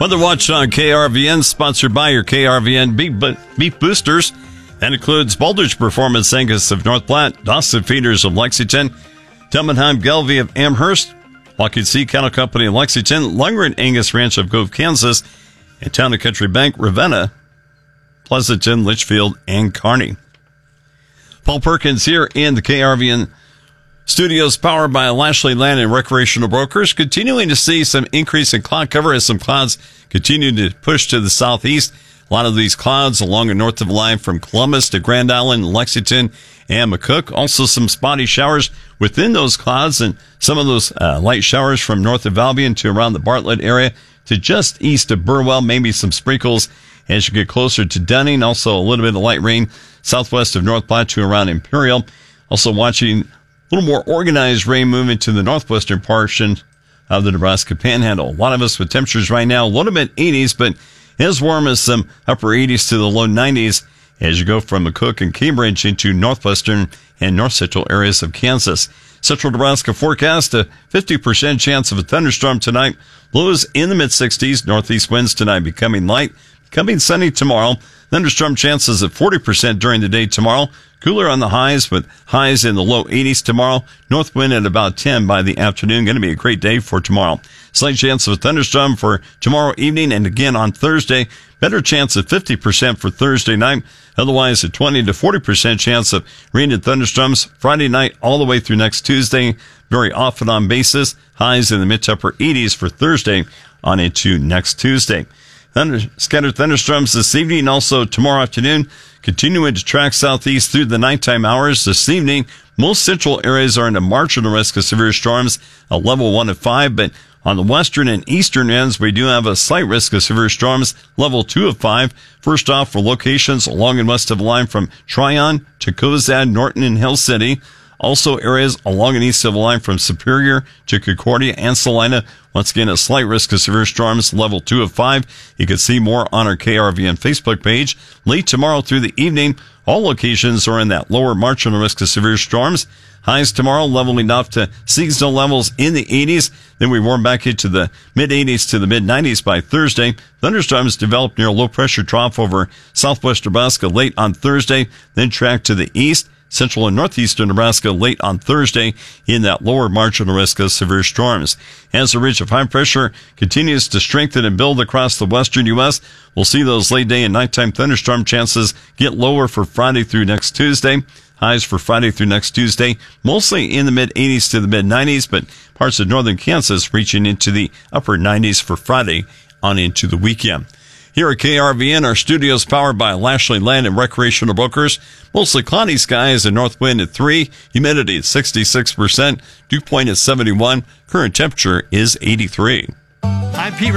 Weather Watch on KRVN, sponsored by your KRVN Beef Boosters. That includes Baldridge Performance Angus of North Platte, Dawson Feeders of Lexington, Delmenheim Gelby of Amherst, Lockheed Sea Cattle Company of Lexington, Lundgren Angus Ranch of Gove, Kansas, and Town and Country Bank, Ravenna, Pleasanton, Litchfield, and Kearney. Paul Perkins here in the KRVN studios, powered by Lashley Land and Recreational Brokers, continuing to see some increase in cloud cover as some clouds continue to push to the southeast. A lot of these clouds along the north of the line from Columbus to Grand Island, Lexington, and McCook. Also some spotty showers within those clouds, and some of those light showers from north of Albion to around the Bartlett area to just east of Burwell. Maybe some sprinkles as you get closer to Dunning. Also a little bit of light rain southwest of North Platte to around Imperial. Also watching a little more organized rain moving to the northwestern portion of the Nebraska Panhandle. A lot of us with temperatures right now, a little bit 80s, but as warm as some upper 80s to the low 90s as you go from McCook and Cambridge into northwestern and north central areas of Kansas. Central Nebraska forecast, a 50% chance of a thunderstorm tonight. Lows in the mid-60s. Northeast winds tonight becoming light. Becoming sunny tomorrow. Thunderstorm chances at 40% during the day tomorrow. Cooler on the highs with highs in the low 80s tomorrow. North wind at about 10 by the afternoon. Going to be a great day for tomorrow. Slight chance of a thunderstorm for tomorrow evening and again on Thursday. Better chance of 50% for Thursday night. Otherwise, a 20 to 40% chance of rain and thunderstorms Friday night all the way through next Tuesday. Very off and on basis. Highs in the mid to upper 80s for Thursday on into next Tuesday. Scattered thunderstorms this evening and also tomorrow afternoon. Continuing to track southeast through the nighttime hours this evening. Most central areas are in a marginal risk of severe storms, a level 1 to 5, but on the western and eastern ends, we do have a slight risk of severe storms, level 2 of 5. First off, for locations along and west of the line from Tryon to Cozad, Norton, and Hill City. Also areas along and east of the line from Superior to Concordia and Salina. Once again, a slight risk of severe storms, level 2 of 5. You can see more on our KRVN Facebook page. Late tomorrow through the evening, all locations are in that lower marginal risk of severe storms. Highs tomorrow leveling off to seasonal levels in the 80s. Then we warm back into the mid-80s to the mid-90s by Thursday. Thunderstorms develop near a low-pressure trough over southwest Nebraska late on Thursday, then track to the east. Central and northeastern Nebraska late on Thursday in that lower marginal risk of severe storms. As the ridge of high pressure continues to strengthen and build across the western U.S., we'll see those late day and nighttime thunderstorm chances get lower for Friday through next Tuesday. Highs for Friday through next Tuesday, mostly in the mid-80s to the mid-90s, but parts of northern Kansas reaching into the upper 90s for Friday on into the weekend. Here at KRVN, our studios powered by Lashley Land and Recreational Brokers. Mostly cloudy skies and north wind at 3. Humidity at 66%. Dew point at 71. Current temperature is 83. I'm Pete